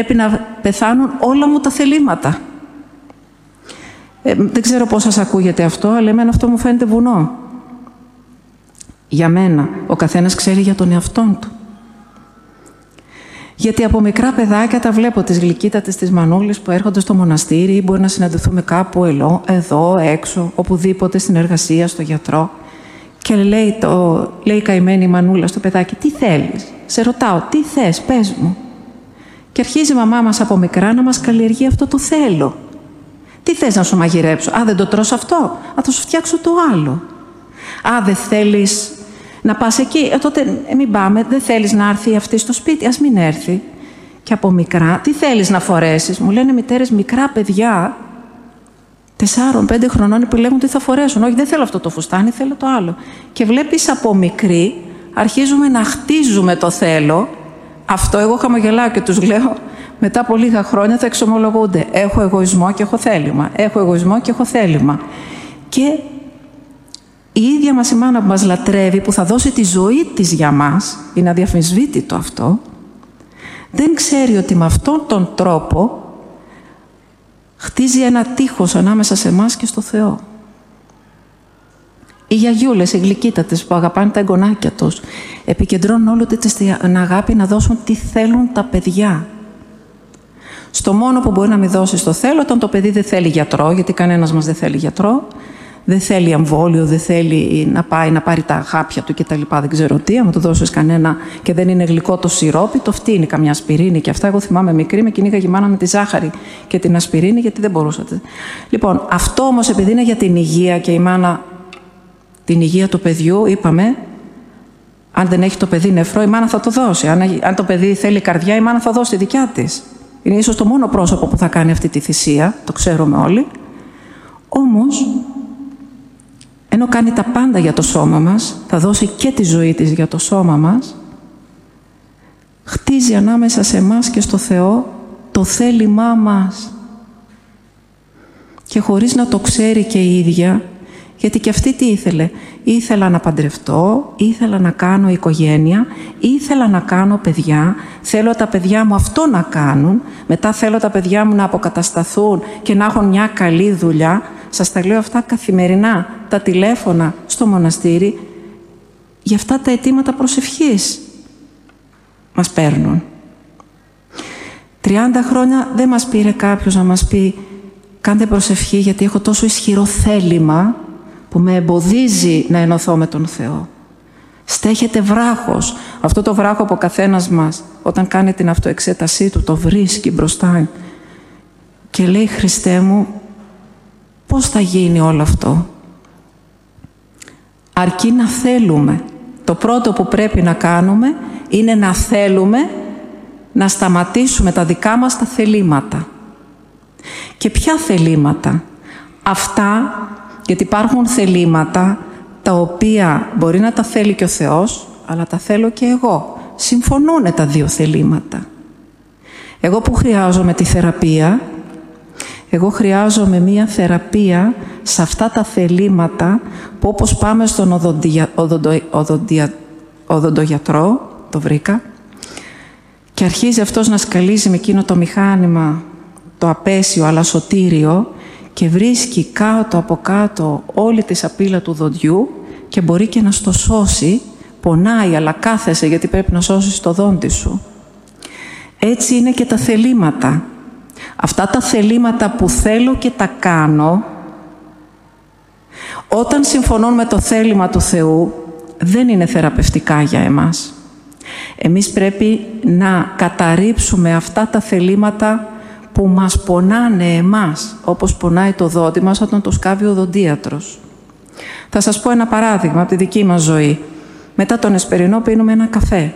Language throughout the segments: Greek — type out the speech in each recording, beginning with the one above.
πρέπει να πεθάνουν όλα μου τα θελήματα. Δεν ξέρω πώς σας ακούγεται αυτό, αλλά εμένα αυτό μου φαίνεται βουνό. Για μένα, ο καθένας ξέρει για τον εαυτόν του. Γιατί από μικρά παιδάκια τα βλέπω τις γλυκύτατες της μανούλης που έρχονται στο μοναστήρι ή μπορεί να συναντηθούμε κάπου εδώ, έξω, οπουδήποτε, στην εργασία, στο γιατρό. Και λέει η καημένη μανούλα στο παιδάκι, τι θέλεις? Σε ρωτάω, τι θες, πες μου. Και αρχίζει η μαμά μας από μικρά να μας καλλιεργεί αυτό το θέλω. Τι θες να σου μαγειρέψω? Α, δεν το τρως αυτό? Α, θα σου φτιάξω το άλλο. Α, δεν θέλεις να πας εκεί? Τότε μην πάμε. Δεν θέλεις να έρθει αυτή στο σπίτι? Ας μην έρθει. Και από μικρά, τι θέλεις να φορέσεις? Μου λένε μητέρες μικρά παιδιά, 4-5 χρονών, που λέγουν τι θα φορέσουν. Όχι, δεν θέλω αυτό το φουστάνι, θέλω το άλλο. Και βλέπεις από μικρή, αρχίζουμε να χτίζουμε το θέλω. Αυτό εγώ χαμογελάω και τους λέω, μετά από λίγα χρόνια θα εξομολογούνται. Έχω εγωισμό και έχω θέλημα. Έχω εγωισμό και έχω θέλημα. Και η ίδια μας η μάνα που μας λατρεύει, που θα δώσει τη ζωή της για μας, είναι αδιαφυσβήτητο αυτό, δεν ξέρει ότι με αυτόν τον τρόπο χτίζει ένα τείχος ανάμεσα σε εμάς και στο Θεό. Οι γιαγιούλες, οι γλυκύτατες που αγαπάνε τα εγγονάκια τους, επικεντρώνουν όλη την αγάπη να δώσουν τι θέλουν τα παιδιά. Στο μόνο που μπορεί να μην δώσει το θέλω, όταν το παιδί δεν θέλει γιατρό, γιατί κανένας μας δεν θέλει γιατρό, δεν θέλει εμβόλιο, δεν θέλει να πάει να πάρει τα χάπια του κτλ. Δεν ξέρω τι, άμα του δώσεις κανένα και δεν είναι γλυκό το σιρόπι, το φτύνει καμιά ασπιρίνη και αυτά. Εγώ θυμάμαι μικρή, με κυνήγαγε η μάνα με τη ζάχαρη και την ασπιρίνη, γιατί δεν μπορούσατε. Λοιπόν, αυτό όμως επειδή είναι για την υγεία και η μάνα, την υγεία του παιδιού, είπαμε, αν δεν έχει το παιδί νεφρό, η μάνα θα το δώσει. Αν το παιδί θέλει καρδιά, η μάνα θα δώσει τη δικιά της. Είναι ίσως το μόνο πρόσωπο που θα κάνει αυτή τη θυσία, το ξέρουμε όλοι. Όμως, ενώ κάνει τα πάντα για το σώμα μας, θα δώσει και τη ζωή της για το σώμα μας, χτίζει ανάμεσα σε εμάς και στο Θεό το θέλημά μας. Και χωρίς να το ξέρει και η ίδια, γιατί και αυτή τι ήθελε? Ήθελα να παντρευτώ, ήθελα να κάνω οικογένεια, ήθελα να κάνω παιδιά, θέλω τα παιδιά μου αυτό να κάνουν, μετά θέλω τα παιδιά μου να αποκατασταθούν και να έχουν μια καλή δουλειά. Σας τα λέω αυτά καθημερινά, τα τηλέφωνα στο μοναστήρι, για αυτά τα αιτήματα προσευχής μας παίρνουν. 30 χρόνια δεν μας πήρε κάποιος να μας πει κάντε προσευχή γιατί έχω τόσο ισχυρό θέλημα που με εμποδίζει να ενωθώ με τον Θεό. Στέχεται βράχος. Αυτό το βράχο που ο καθένας μας όταν κάνει την αυτοεξέτασή του το βρίσκει μπροστά και λέει Χριστέ μου, πώς θα γίνει όλο αυτό? Αρκεί να θέλουμε. Το πρώτο που πρέπει να κάνουμε είναι να θέλουμε να σταματήσουμε τα δικά μας τα θελήματα. Και ποια θελήματα? Αυτά, γιατί υπάρχουν θελήματα τα οποία μπορεί να τα θέλει και ο Θεός, αλλά τα θέλω και εγώ. Συμφωνούνε τα δύο θελήματα. Εγώ που χρειάζομαι τη θεραπεία, εγώ χρειάζομαι μία θεραπεία σε αυτά τα θελήματα που όπως πάμε στον οδοντογιατρό, το βρήκα, και αρχίζει αυτός να σκαλίζει με εκείνο το μηχάνημα, το απέσιο αλλά σωτήριο, και βρίσκει κάτω από κάτω όλη τη σαπίλα του δοντιού και μπορεί και να στο σώσει. Πονάει, αλλά κάθεσαι γιατί πρέπει να σώσεις το δόντι σου. Έτσι είναι και τα θελήματα. Αυτά τα θελήματα που θέλω και τα κάνω, όταν συμφωνούν με το θέλημα του Θεού, δεν είναι θεραπευτικά για εμάς. Εμείς πρέπει να καταρρίψουμε αυτά τα θελήματα που μας πονάνε εμάς, όπως πονάει το δόντι μας όταν το σκάβει ο οδοντίατρος. Θα σας πω ένα παράδειγμα από τη δική μας ζωή. Μετά τον εσπερινό πίνουμε ένα καφέ.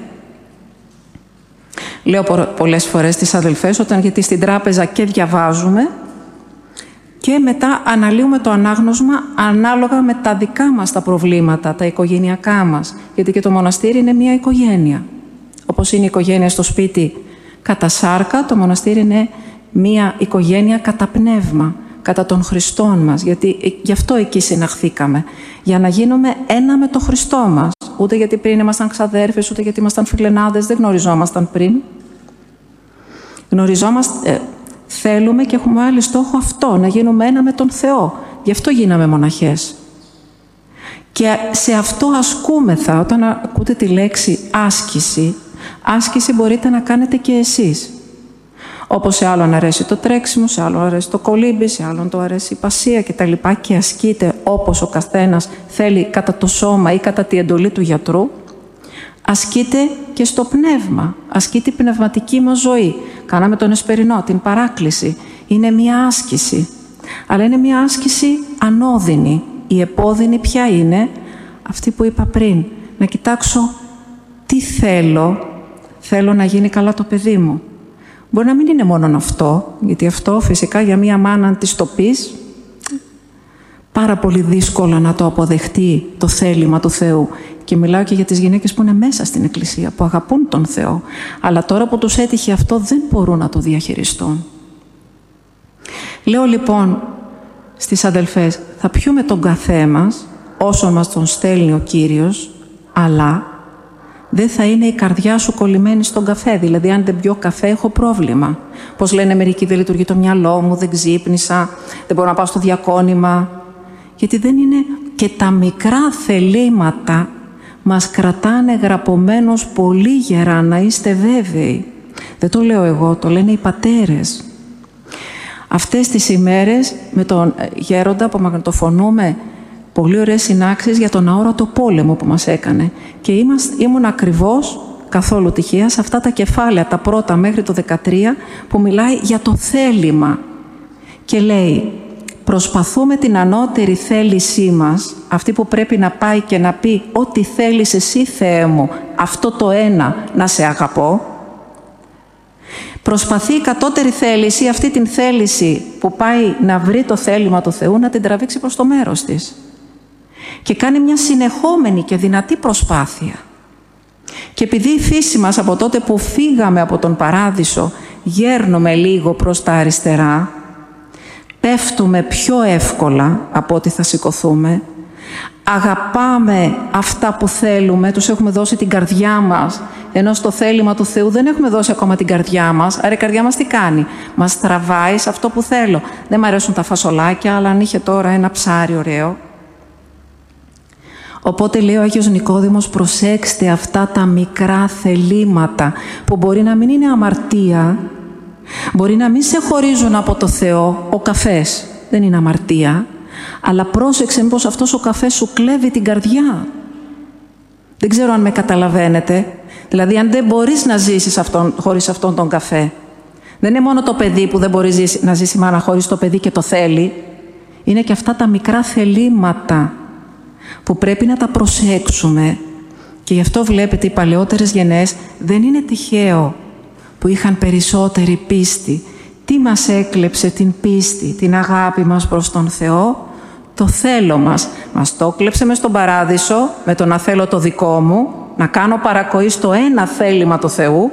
Λέω πολλές φορές στις αδελφές, όταν γιατί στην τράπεζα και διαβάζουμε και μετά αναλύουμε το ανάγνωσμα ανάλογα με τα δικά μας τα προβλήματα, τα οικογενειακά μας. Γιατί και το μοναστήρι είναι μια οικογένεια. Όπως είναι η οικογένεια στο σπίτι κατά σάρκα, το μοναστήρι είναι μια οικογένεια κατά πνεύμα, κατά των Χριστών μας. Γιατί γι' αυτό εκεί συναχθήκαμε. Για να γίνουμε ένα με τον Χριστό μας. Ούτε γιατί πριν ήμασταν ξαδέρφες, ούτε γιατί ήμασταν φιλενάδες, δεν γνωριζόμασταν πριν. Γνωριζόμαστε, θέλουμε και έχουμε άλλη στόχο αυτό, να γίνουμε ένα με τον Θεό. Γι' αυτό γίναμε μοναχές. Και σε αυτό ασκούμεθα. Όταν ακούτε τη λέξη άσκηση, άσκηση μπορείτε να κάνετε και εσείς. Όπως σε άλλον αρέσει το τρέξιμο, σε άλλον αρέσει το κολύμπι, σε άλλον το αρέσει η πασία κτλ. Και ασκείτε όπως ο καθένας θέλει κατά το σώμα ή κατά τη εντολή του γιατρού. Ασκείτε και στο πνεύμα, ασκεί την πνευματική μας ζωή. Κάναμε τον εσπερινό, την παράκληση. Είναι μία άσκηση, αλλά είναι μία άσκηση ανώδυνη. Η επώδυνη ποια είναι? Αυτή που είπα πριν. Να κοιτάξω τι θέλω. Θέλω να γίνει καλά το παιδί μου. Μπορεί να μην είναι μόνο αυτό, γιατί αυτό φυσικά για μία μάνα αν της το πεις, πάρα πολύ δύσκολα να το αποδεχτεί το θέλημα του Θεού. Και μιλάω και για τις γυναίκες που είναι μέσα στην Εκκλησία, που αγαπούν τον Θεό. Αλλά τώρα που τους έτυχε αυτό δεν μπορούν να το διαχειριστούν. Λέω λοιπόν στις αδελφές, θα πιούμε τον καφέ μας, όσο μας τον στέλνει ο Κύριος, αλλά δεν θα είναι η καρδιά σου κολλημένη στον καφέ. Δηλαδή, αν δεν πιω καφέ, έχω πρόβλημα. Πώς λένε μερικοί, δεν λειτουργεί το μυαλό μου, δεν ξύπνησα, δεν μπορώ να πάω στο διακόνημα. Γιατί δεν είναι και τα μικρά θελήματα μας κρατάνε γραπωμένους πολύ γερά, να είστε βέβαιοι. Δεν το λέω εγώ, το λένε οι πατέρες. Αυτές τις ημέρες με τον γέροντα που μαγνητοφωνούμε πολύ ωραίες συνάξεις για τον αόρατο πόλεμο που μας έκανε. Και ήμουν ακριβώς, καθόλου τυχαία, σε αυτά τα κεφάλαια, τα πρώτα μέχρι το 13, που μιλάει για το θέλημα. Και λέει, προσπαθούμε την ανώτερη θέλησή μας, αυτή που πρέπει να πάει και να πει «Ό,τι θέλεις εσύ, Θεέ μου, αυτό το ένα να σε αγαπώ». Προσπαθεί η κατώτερη θέληση, αυτή την θέληση που πάει να βρει το θέλημα του Θεού, να την τραβήξει προς το μέρος της. Και κάνει μια συνεχόμενη και δυνατή προσπάθεια. Και επειδή η φύση μας από τότε που φύγαμε από τον Παράδεισο γέρνουμε λίγο προς τα αριστερά, πέφτουμε πιο εύκολα από ό,τι θα σηκωθούμε, αγαπάμε αυτά που θέλουμε, τους έχουμε δώσει την καρδιά μας, ενώ στο θέλημα του Θεού δεν έχουμε δώσει ακόμα την καρδιά μας. Άρα η καρδιά μας τι κάνει? Μας τραβάει σε αυτό που θέλω. Δεν μ' αρέσουν τα φασολάκια, αλλά αν είχε τώρα ένα ψάρι ωραίο. Οπότε λέει ο Άγιος Νικόδημος, προσέξτε αυτά τα μικρά θελήματα που μπορεί να μην είναι αμαρτία, μπορεί να μην σε χωρίζουν από το Θεό. Ο καφές δεν είναι αμαρτία, αλλά πρόσεξε μήπως αυτός ο καφές σου κλέβει την καρδιά. Δεν ξέρω αν με καταλαβαίνετε. Δηλαδή αν δεν μπορείς να ζήσεις χωρίς αυτόν τον καφέ. Δεν είναι μόνο το παιδί που δεν μπορεί να ζήσει η μάνα χωρίς το παιδί και το θέλει. Είναι και αυτά τα μικρά θελήματα που πρέπει να τα προσέξουμε. Και γι' αυτό βλέπετε οι παλαιότερες γενναίες δεν είναι τυχαίο που είχαν περισσότερη πίστη. Τι μας έκλεψε την πίστη, την αγάπη μας προς τον Θεό? Το θέλω μας. Μας το έκλεψε μες στον Παράδεισο με το να θέλω το δικό μου, να κάνω παρακοή στο ένα θέλημα του Θεού,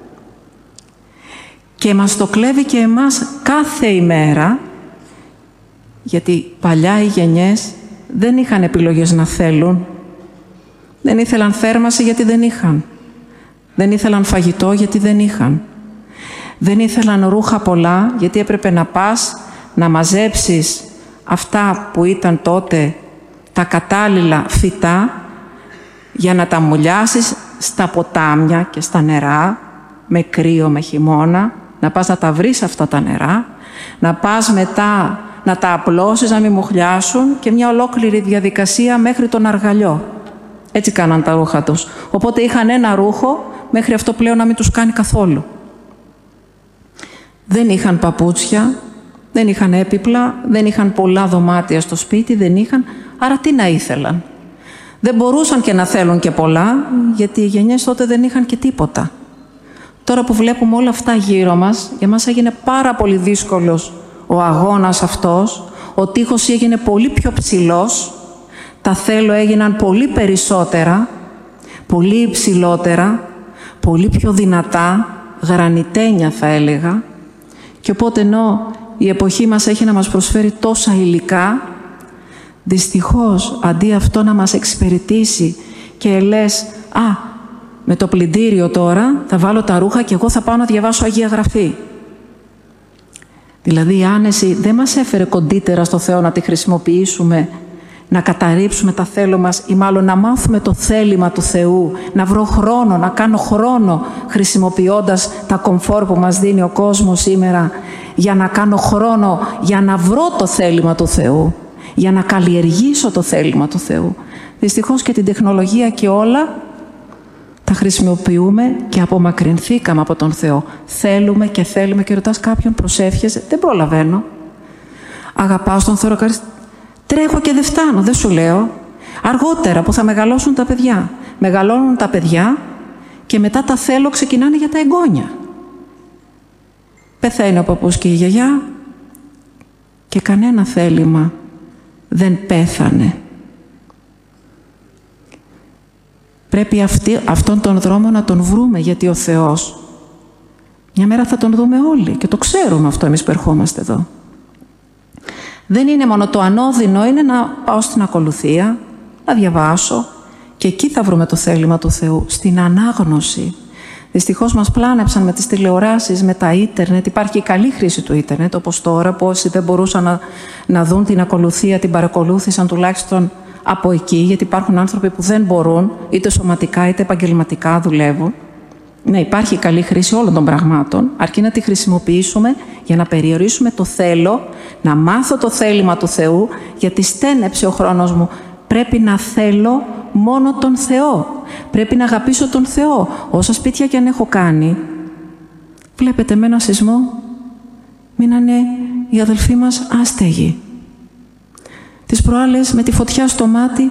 και μας το κλέβει και εμάς κάθε ημέρα, γιατί παλιά οι γενιές δεν είχαν επιλογές να θέλουν. Δεν ήθελαν θέρμαση γιατί δεν είχαν. Δεν ήθελαν φαγητό γιατί δεν είχαν. Δεν ήθελαν ρούχα πολλά γιατί έπρεπε να πας να μαζέψεις αυτά που ήταν τότε τα κατάλληλα φυτά για να τα μουλιάσεις στα ποτάμια και στα νερά, με κρύο, με χειμώνα, να πας να τα βρεις αυτά τα νερά, να πας μετά να τα απλώσεις, να μην μουχλιάσουν, και μια ολόκληρη διαδικασία μέχρι τον αργαλιό. Έτσι κάναν τα ρούχα τους. Οπότε είχαν ένα ρούχο μέχρι αυτό πλέον να μην τους κάνει καθόλου. Δεν είχαν παπούτσια, δεν είχαν έπιπλα, δεν είχαν πολλά δωμάτια στο σπίτι, δεν είχαν, άρα τι να ήθελαν? Δεν μπορούσαν και να θέλουν και πολλά, γιατί οι γενιές τότε δεν είχαν και τίποτα. Τώρα που βλέπουμε όλα αυτά γύρω μας, για μας έγινε πάρα πολύ δύσκολος ο αγώνας αυτός, ο τείχος έγινε πολύ πιο ψηλός, τα θέλω έγιναν πολύ περισσότερα, πολύ υψηλότερα, πολύ πιο δυνατά, γρανιτένια θα έλεγα, και οπότε ενώ η εποχή μας έχει να μας προσφέρει τόσα υλικά, δυστυχώς αντί αυτό να μας εξυπηρετήσει και λες «Α, με το πλυντήριο τώρα θα βάλω τα ρούχα και εγώ θα πάω να διαβάσω Αγία Γραφή». Δηλαδή η άνεση δεν μας έφερε κοντύτερα στο Θεό να τη χρησιμοποιήσουμε, να καταρρύψουμε τα θέλω μας ή μάλλον να μάθουμε το θέλημα του Θεού, να βρω χρόνο, να κάνω χρόνο χρησιμοποιώντας τα κομφόρ που μας δίνει ο κόσμος σήμερα, για να κάνω χρόνο, για να βρω το θέλημα του Θεού, για να καλλιεργήσω το θέλημα του Θεού. Δυστυχώς και την τεχνολογία και όλα τα χρησιμοποιούμε και απομακρυνθήκαμε από τον Θεό. Θέλουμε και ρωτάς κάποιον, προσεύχεσαι, δεν προλαβαίνω. Αγαπάω στον Θεό, τρέχω και δεν φτάνω, δεν σου λέω. Αργότερα που θα μεγαλώσουν τα παιδιά. Μεγαλώνουν τα παιδιά και μετά τα θέλω ξεκινάνε για τα εγγόνια. Πεθαίνει ο παππούς και η γιαγιά και κανένα θέλημα δεν πέθανε. Πρέπει αυτόν τον δρόμο να τον βρούμε, γιατί ο Θεός μια μέρα θα τον δούμε όλοι και το ξέρουμε αυτό εμείς που ερχόμαστε εδώ. Δεν είναι μόνο το ανώδυνο, είναι να πάω στην ακολουθία, να διαβάσω και εκεί θα βρούμε το θέλημα του Θεού, στην ανάγνωση. Δυστυχώς μας πλάνεψαν με τις τηλεοράσεις, με τα ίντερνετ. Υπάρχει η καλή χρήση του ίντερνετ, όπως τώρα που όσοι δεν μπορούσαν να δουν την ακολουθία, την παρακολούθησαν τουλάχιστον από εκεί, γιατί υπάρχουν άνθρωποι που δεν μπορούν, είτε σωματικά είτε επαγγελματικά δουλεύουν. Ναι, υπάρχει η καλή χρήση όλων των πραγμάτων, αρκεί να τη χρησιμοποιήσουμε για να περιορίσουμε το θέλω, να μάθω το θέλημα του Θεού, γιατί στένεψε ο χρόνος μου. Πρέπει να θέλω μόνο τον Θεό. Πρέπει να αγαπήσω τον Θεό. Όσα σπίτια και αν έχω κάνει, βλέπετε με ένα σεισμό, μείνανε οι αδελφοί μας άστεγοι. Τις προάλλες με τη φωτιά στο μάτι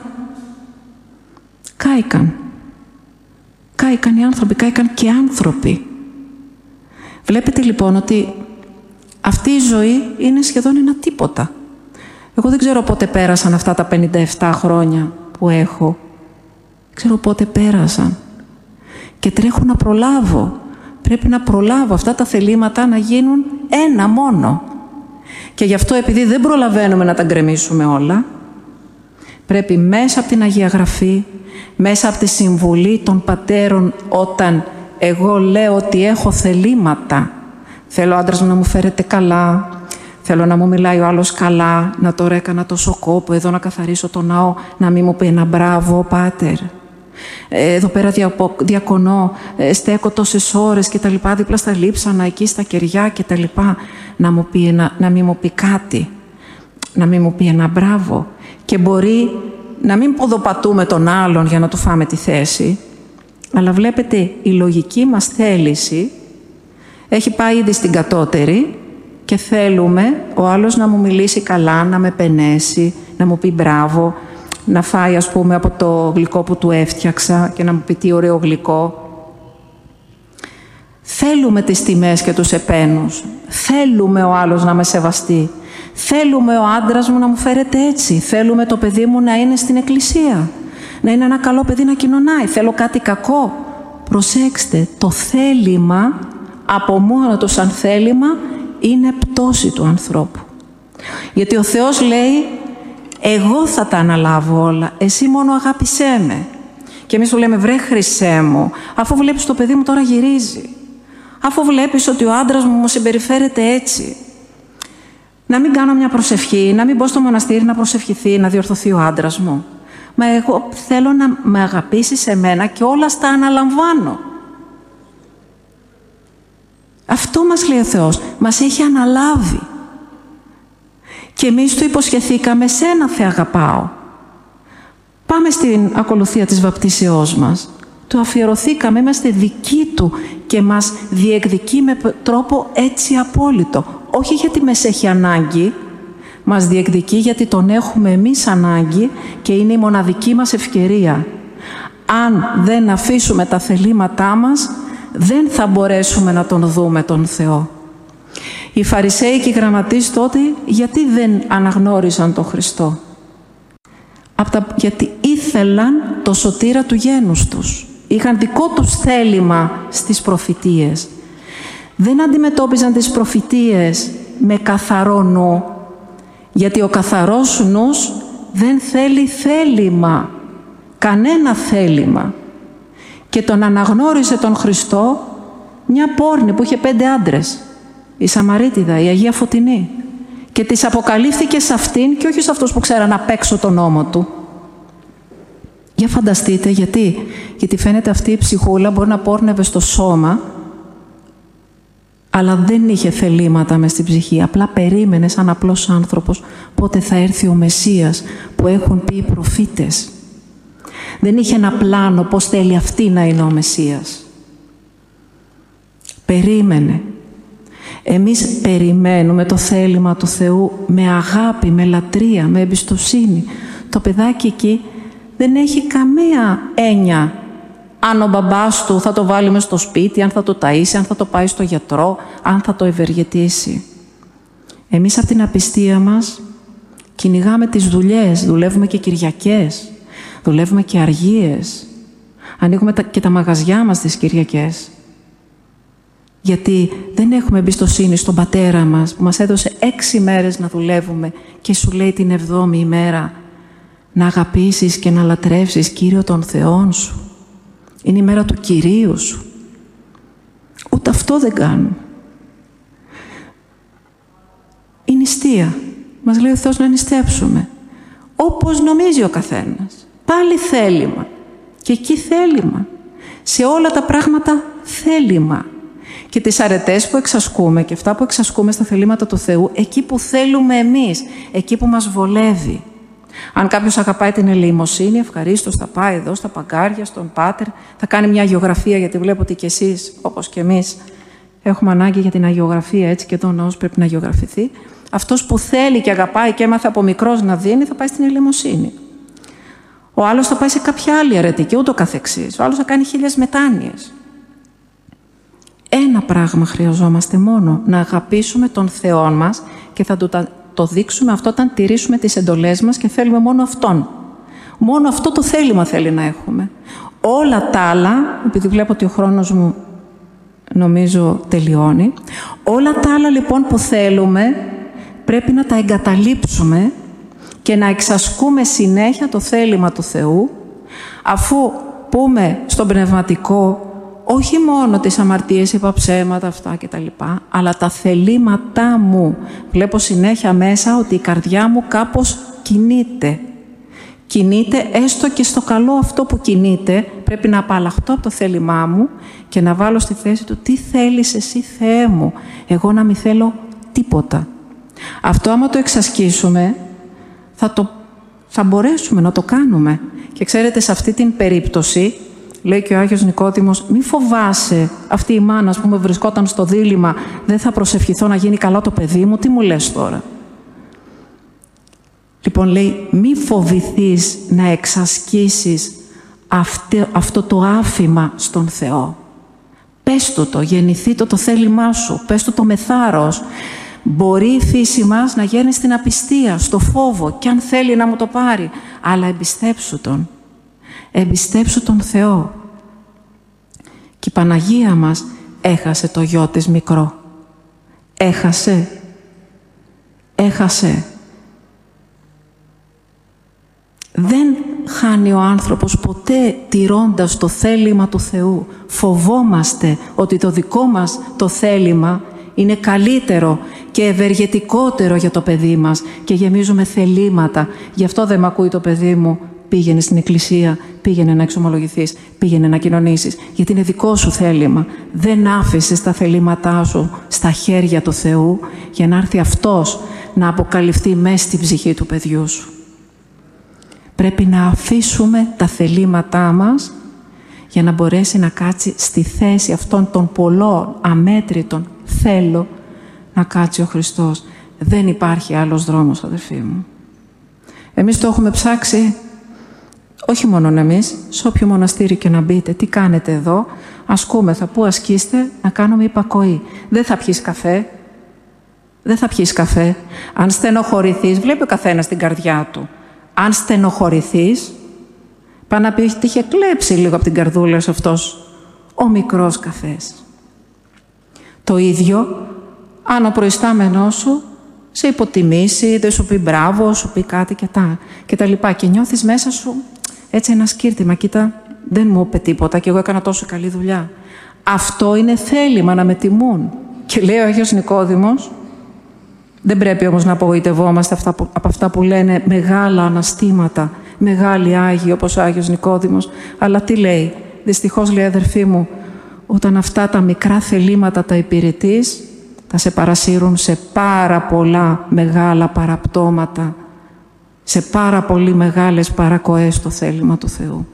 κάηκαν. Κάηκαν οι άνθρωποι, κάηκαν και άνθρωποι. Βλέπετε λοιπόν ότι αυτή η ζωή είναι σχεδόν ένα τίποτα. Εγώ δεν ξέρω πότε πέρασαν αυτά τα 57 χρόνια που έχω. Δεν ξέρω πότε πέρασαν. Και τρέχω να προλάβω. Πρέπει να προλάβω αυτά τα θελήματα να γίνουν ένα μόνο. Και γι' αυτό, επειδή δεν προλαβαίνουμε να τα γκρεμίσουμε όλα, πρέπει μέσα από την Αγία Γραφή, μέσα από τη συμβουλή των πατέρων, όταν εγώ λέω ότι έχω θελήματα, θέλω ο άντρας μου να μου φέρεται καλά, θέλω να μου μιλάει ο άλλος καλά, να τώρα έκανα τόσο κόπο, εδώ να καθαρίσω το ναό, να μην μου πει ένα μπράβο, πάτερ. Εδώ πέρα διακονώ, στέκω τόσες ώρες και τα λοιπά, δίπλα στα λείψανα, εκεί στα κεριά και τα λοιπά, να μην μου πει κάτι, να μην μου πει ένα μπράβο. Και μπορεί να μην ποδοπατούμε τον άλλον για να του φάμε τη θέση, αλλά βλέπετε η λογική μας θέληση έχει πάει ήδη στην κατώτερη και θέλουμε ο άλλος να μου μιλήσει καλά, να με πενέσει, να μου πει μπράβο, να φάει ας πούμε από το γλυκό που του έφτιαξα και να μου πει τι ωραίο γλυκό. Θέλουμε τις τιμές και τους επένους. Θέλουμε ο άλλος να με σεβαστεί. Θέλουμε ο άντρας μου να μου φέρεται έτσι. Θέλουμε το παιδί μου να είναι στην εκκλησία. Να είναι ένα καλό παιδί να κοινωνάει. Θέλω κάτι κακό. Προσέξτε, το θέλημα από μόνο του σαν θέλημα είναι πτώση του ανθρώπου. Γιατί ο Θεός λέει, εγώ θα τα αναλάβω όλα, εσύ μόνο αγάπησέ με. Και εμείς του λέμε, βρε Χριστέ μου, αφού βλέπεις το παιδί μου τώρα γυρίζει, αφού βλέπεις ότι ο άντρας μου συμπεριφέρεται έτσι, να μην κάνω μια προσευχή, να μην μπω στο μοναστήρι να προσευχηθεί, να διορθωθεί ο άντρας μου. Μα εγώ θέλω να με αγαπήσεις εμένα και όλα στα αναλαμβάνω. Αυτό μας λέει ο Θεός, μας έχει αναλάβει. Και εμείς του υποσχεθήκαμε, σένα Θεέ αγαπάω. Πάμε στην ακολουθία της βαπτίσεώς μας. Του αφιερωθήκαμε, είμαστε δικοί του και μας διεκδικεί με τρόπο έτσι απόλυτο. Όχι γιατί μας έχει ανάγκη, μας διεκδικεί γιατί τον έχουμε εμείς ανάγκη και είναι η μοναδική μας ευκαιρία. Αν δεν αφήσουμε τα θελήματά μας, δεν θα μπορέσουμε να τον δούμε τον Θεό. Οι Φαρισαίοι και οι γραμματείς τότε γιατί δεν αναγνώρισαν τον Χριστό? Γιατί ήθελαν το σωτήρα του γένους τους. Είχαν δικό τους θέλημα στις προφητείες. Δεν αντιμετώπιζαν τις προφητείες με καθαρό νου. Γιατί ο καθαρός νους δεν θέλει θέλημα. Κανένα θέλημα. Και τον αναγνώρισε τον Χριστό μια πόρνη που είχε 5 άντρες. η Σαμαρίτιδα, η Αγία Φωτεινή. Και της αποκαλύφθηκε σε αυτήν και όχι σε αυτούς που ξέραν απ' έξω τον νόμο του. Για φανταστείτε γιατί. Γιατί φαίνεται αυτή η ψυχούλα μπορεί να πόρνευε στο σώμα, αλλά δεν είχε θελήματα μες στην ψυχή. Απλά περίμενε σαν απλός άνθρωπος πότε θα έρθει ο Μεσσίας που έχουν πει οι προφήτες. Δεν είχε ένα πλάνο πώς θέλει αυτή να είναι ο Μεσσίας. Περίμενε. Εμείς περιμένουμε το θέλημα του Θεού με αγάπη, με λατρεία, με εμπιστοσύνη. Το παιδάκι εκεί δεν έχει καμία έννοια αν ο μπαμπάς του θα το βάλει μες στο σπίτι, αν θα το ταΐσει, αν θα το πάει στο γιατρό, αν θα το ευεργετήσει. Εμείς από την απιστία μας κυνηγάμε τις δουλειές, δουλεύουμε και Κυριακές, δουλεύουμε και αργίες, ανοίγουμε και τα μαγαζιά μας τις Κυριακές. Γιατί δεν έχουμε εμπιστοσύνη στον Πατέρα μας που μας έδωσε 6 μέρες να δουλεύουμε και σου λέει την 7η ημέρα να αγαπήσεις και να λατρεύσεις Κύριο τον Θεόν σου. Είναι η μέρα του Κυρίου σου. Ούτε αυτό δεν κάνουμε. Η νηστεία. Μας λέει ο Θεός να νηστέψουμε. Όπως νομίζει ο καθένας. Πάλι θέλημα. Και εκεί θέλημα. Σε όλα τα πράγματα θέλημα. Και τις αρετές που εξασκούμε και αυτά που εξασκούμε στα θελήματα του Θεού, εκεί που θέλουμε εμείς, εκεί που μας βολεύει. Αν κάποιος αγαπάει την ελεημοσύνη, ευχαρίστως θα πάει εδώ στα παγκάρια, στον Πάτερ, θα κάνει μια αγιογραφία, γιατί βλέπω ότι κι εσείς, όπως και εμείς, έχουμε ανάγκη για την αγιογραφία, έτσι και εδώ ο ναός πρέπει να αγιογραφηθεί. Αυτός που θέλει και αγαπάει και έμαθε από μικρός να δίνει, θα πάει στην ελεημοσύνη. Ο άλλος θα πάει σε κάποια άλλη αρετή και ούτω καθεξής. Ο άλλος θα κάνει 1000 μετάνοιες. Ένα πράγμα χρειαζόμαστε μόνο, να αγαπήσουμε τον Θεό μας και θα το δείξουμε αυτό όταν τηρήσουμε τις εντολές μας και θέλουμε μόνο Αυτόν. Μόνο αυτό το θέλημα θέλει να έχουμε. Όλα τα άλλα, επειδή βλέπω ότι ο χρόνος μου νομίζω τελειώνει, όλα τα άλλα λοιπόν που θέλουμε πρέπει να τα εγκαταλείψουμε και να εξασκούμε συνέχεια το θέλημα του Θεού, αφού πούμε στον πνευματικό όχι μόνο τις αμαρτίες, είπα ψέματα αυτά κτλ, αλλά τα θελήματά μου. Βλέπω συνέχεια μέσα ότι η καρδιά μου κάπως κινείται. Κινείται έστω και στο καλό αυτό που κινείται. Πρέπει να απαλλαχτώ από το θέλημά μου και να βάλω στη θέση του τι θέλεις εσύ Θεέ μου. Εγώ να μην θέλω τίποτα. Αυτό άμα το εξασκήσουμε θα μπορέσουμε να το κάνουμε. Και ξέρετε, σε αυτή την περίπτωση λέει και ο Άγιος Νικόδημος, μη φοβάσαι αυτή η μάνα που με βρισκόταν στο δίλημμα, δεν θα προσευχηθώ να γίνει καλά το παιδί μου, τι μου λες τώρα. Λοιπόν λέει, μη φοβηθείς να εξασκήσεις αυτό το άφημα στον Θεό. Πες το, γεννηθεί το θέλημά σου, πες το με θάρρος. Μπορεί η φύση μας να γέρνει στην απιστία, στο φόβο, κι αν θέλει να μου το πάρει, αλλά εμπιστέψου Τον. Εμπιστέψου τον Θεό. Και η Παναγία μας έχασε το γιο της μικρό. Έχασε. Δεν χάνει ο άνθρωπος ποτέ τηρώντας το θέλημα του Θεού. Φοβόμαστε ότι το δικό μας το θέλημα είναι καλύτερο και ευεργετικότερο για το παιδί μας και γεμίζουμε θελήματα. Γι' αυτό δεν μ' ακούει το παιδί μου. Πήγαινε στην εκκλησία, πήγαινε να εξομολογηθείς, πήγαινε να κοινωνήσεις, γιατί είναι δικό σου θέλημα. Δεν άφησες τα θελήματά σου στα χέρια του Θεού για να έρθει Αυτός να αποκαλυφθεί μέσα στην ψυχή του παιδιού σου. Πρέπει να αφήσουμε τα θελήματά μας για να μπορέσει να κάτσει στη θέση αυτών των πολλών αμέτρητων θέλω να κάτσει ο Χριστός. Δεν υπάρχει άλλος δρόμος, αδερφοί μου. Εμείς το έχουμε ψάξει. Όχι μόνο εμείς, σε όποιο μοναστήρι και να μπείτε, τι κάνετε εδώ, ασκούμεθα, πού ασκείστε, να κάνουμε υπακοή. Δεν θα πιείς καφέ. Δεν θα πιείς καφέ. Αν στενοχωρηθείς, βλέπει ο καθένας την καρδιά του. Αν στενοχωρηθείς, πάει να πει ότι είχε κλέψει λίγο από την καρδούλα σε αυτός ο μικρός καφές. Το ίδιο, αν ο προϊστάμενός σου σε υποτιμήσει, δεν σου πει μπράβο, σου πει κάτι και τα λοιπά. Και νιώθεις μέσα σου έτσι ένα σκύρτημα. Κοίτα, δεν μου είπε τίποτα και εγώ έκανα τόσο καλή δουλειά. Αυτό είναι θέλημα να με τιμούν. Και Και λέει ο Άγιος Νικόδημος, δεν πρέπει όμως να απογοητευόμαστε από αυτά που λένε μεγάλα αναστήματα, μεγάλοι Άγιοι όπως ο Άγιος Νικόδημος, αλλά τι λέει? Δυστυχώς, λέει, αδερφή μου, όταν αυτά τα μικρά θελήματα τα υπηρετείς, θα σε παρασύρουν σε πάρα πολλά μεγάλα παραπτώματα, σε πάρα πολύ μεγάλες παρακοές στο θέλημα του Θεού.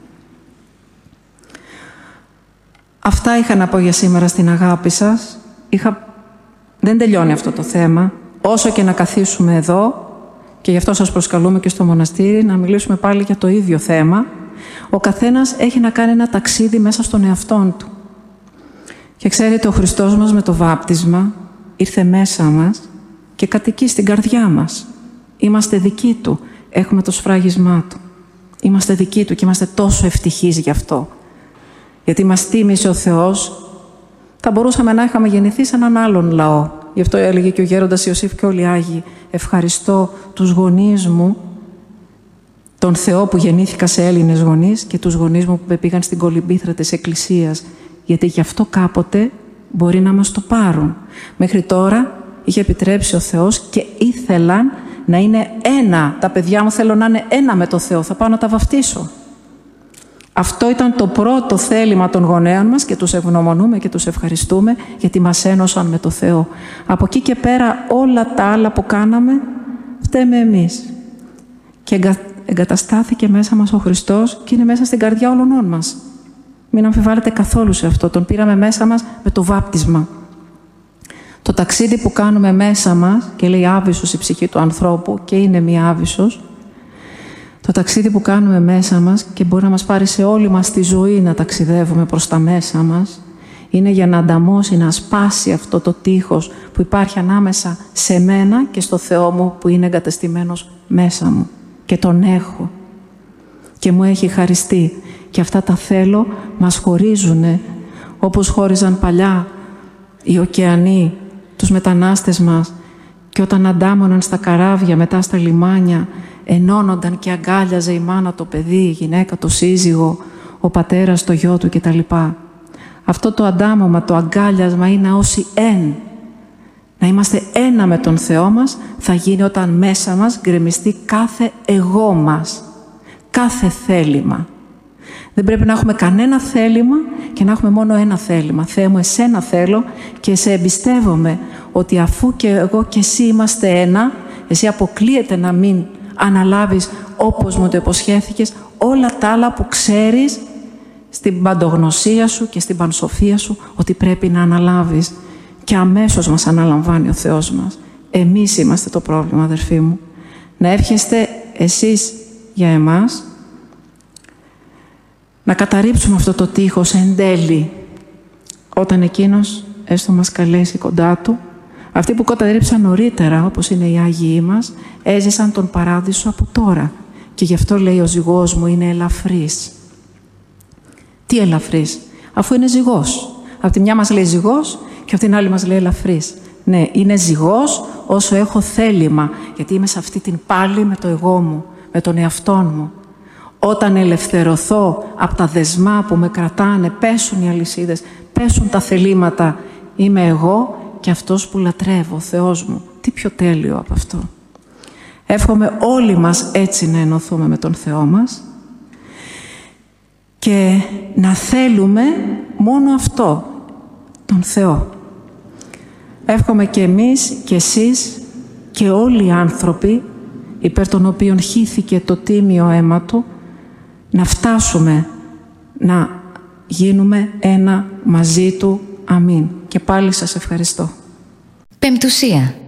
Αυτά είχα να πω για σήμερα στην αγάπη σας. Δεν τελειώνει αυτό το θέμα. Όσο και να καθίσουμε εδώ, και γι' αυτό σας προσκαλούμε και στο μοναστήρι, να μιλήσουμε πάλι για το ίδιο θέμα, ο καθένας έχει να κάνει ένα ταξίδι μέσα στον εαυτόν του. Και ξέρετε, ο Χριστός μας με το βάπτισμα ήρθε μέσα μας και κατοικεί στην καρδιά μας. Είμαστε δικοί Του. Έχουμε το σφράγισμά Του. Είμαστε δικοί Του και είμαστε τόσο ευτυχείς γι' αυτό. Γιατί μας τίμησε ο Θεός. Θα μπορούσαμε να είχαμε γεννηθεί σε έναν άλλον λαό. Γι' αυτό έλεγε και ο γέροντας Ιωσήφ και όλοι οι Άγιοι, ευχαριστώ τους γονείς μου, τον Θεό που γεννήθηκα σε Έλληνες γονείς και τους γονείς μου που με πήγαν στην κολυμπήθρα της Εκκλησίας, γιατί γι' αυτό κάποτε μπορεί να μας το πάρουν. Μέχρι τώρα είχε επιτρέψει ο Θεός και ήθελαν να είναι ένα. Τα παιδιά μου θέλω να είναι ένα με το Θεό, θα πάω να τα βαφτίσω. Αυτό ήταν το πρώτο θέλημα των γονέων μας και τους ευγνωμονούμε και τους ευχαριστούμε γιατί μας ένωσαν με το Θεό. Από εκεί και πέρα όλα τα άλλα που κάναμε φταίμε εμείς. Και εγκαταστάθηκε μέσα μας ο Χριστός και είναι μέσα στην καρδιά όλων μας. Μην αμφιβάλλετε καθόλου σε αυτό. Τον πήραμε μέσα μας με το βάπτισμα. Το ταξίδι που κάνουμε μέσα μας, και λέει άβυσσος η ψυχή του ανθρώπου και είναι μία άβυσσος, το ταξίδι που κάνουμε μέσα μας και μπορεί να μας πάρει σε όλη μας τη ζωή να ταξιδεύουμε προς τα μέσα μας, είναι για να ανταμώσει, να σπάσει αυτό το τείχος που υπάρχει ανάμεσα σε μένα και στο Θεό μου που είναι εγκατεστημένος μέσα μου. Και τον έχω. Και μου έχει χαριστεί. Και αυτά τα θέλω μας χωρίζουνε, όπως χώριζαν παλιά οι ωκεανοί, τους μετανάστες μας, και όταν αντάμωναν στα καράβια, μετά στα λιμάνια, ενώνονταν και αγκάλιαζε η μάνα το παιδί, η γυναίκα το σύζυγο, ο πατέρας το γιο του κτλ. Αυτό το αντάμωμα, το αγκάλιασμα είναι όσοι εν. Να είμαστε ένα με τον Θεό μας θα γίνει όταν μέσα μας γκρεμιστεί κάθε εγώ μας, κάθε θέλημα. Δεν πρέπει να έχουμε κανένα θέλημα και να έχουμε μόνο ένα θέλημα. Θεέ μου, εσένα θέλω και σε εμπιστεύομαι ότι αφού και εγώ και εσύ είμαστε ένα, εσύ αποκλείεται να μην αναλάβεις όπως μου το υποσχέθηκες όλα τα άλλα που ξέρεις στην παντογνωσία σου και στην πανσοφία σου ότι πρέπει να αναλάβεις. Και αμέσως μας αναλαμβάνει ο Θεός μας. Εμείς είμαστε το πρόβλημα, αδερφοί μου. Να εύχεστε εσείς για εμάς να καταρρύψουμε αυτό το τείχος εν τέλει όταν εκείνος έστω μας καλέσει κοντά του. Αυτοί που καταρρύψαν νωρίτερα, όπως είναι οι Άγιοι μας, έζησαν τον παράδεισο από τώρα. Και γι' αυτό λέει ο ζυγός μου είναι ελαφρύς. Τι ελαφρύς? Αφού είναι ζυγός. Από τη μια μας λέει ζυγός και από την άλλη μας λέει ελαφρύς. Ναι, είναι ζυγός όσο έχω θέλημα, γιατί είμαι σε αυτή την πάλη με το εγώ μου, με τον εαυτόν μου. Όταν ελευθερωθώ από τα δεσμά που με κρατάνε, πέσουν οι αλυσίδες, πέσουν τα θελήματα, είμαι εγώ και αυτός που λατρεύω, ο Θεός μου. Τι πιο τέλειο από αυτό. Εύχομαι όλοι μας έτσι να ενωθούμε με τον Θεό μας και να θέλουμε μόνο αυτό, τον Θεό. Εύχομαι και εμείς και εσείς και όλοι οι άνθρωποι υπέρ των οποίων χύθηκε το τίμιο αίμα Του να φτάσουμε να γίνουμε ένα μαζί Του. Αμήν. Και πάλι σας ευχαριστώ. Πεμπτουσία.